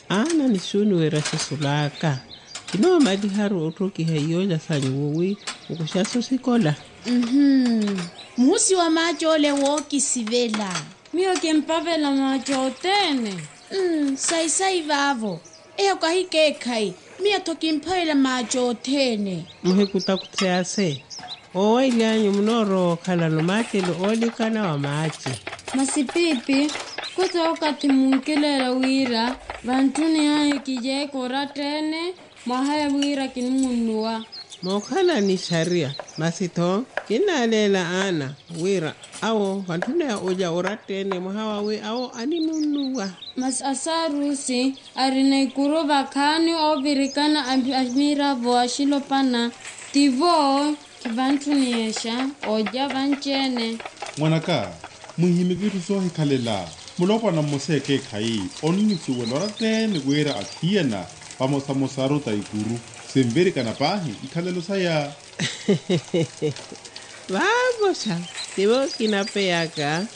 ana ni sunu wera sesulaka kino mali haru otoki hayo ja sanyuwi ukushaso sikola musi wa majole woki sivela Mio kempavela majotene. Sai vavo eyo kahike kai mia tokimpaila majotene muhekuta kutsease owa ilyanyu mnoro khala no matelo olikana wa machi Masipipi, kote wakati munkelela wira, vantuni hae kije koratene, mahaya wira kinumunua. mokhala ni sharia masito kinalela ana wira awo vantune ya oja oratene muhawa we awo animunua Mas asarusi, arina ikuru vakani obirikana amira voa shilopana, tivo kivantuni esha, oja vanchene. Ngwanaka, muhimi vitu sohi kalela. Mulopa na moseke kai, onini suwelora tene wera akiana, pamosa mosaru taikuru. Semberi kanapahi, ikalelo saya. Vamos, tivo kinapeyaka